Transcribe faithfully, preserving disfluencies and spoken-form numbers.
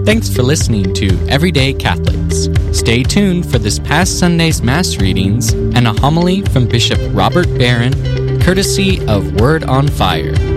Thanks for listening to Everyday Catholics. Stay tuned for this past Sunday's Mass readings and a homily from Bishop Robert Barron, courtesy of Word on Fire.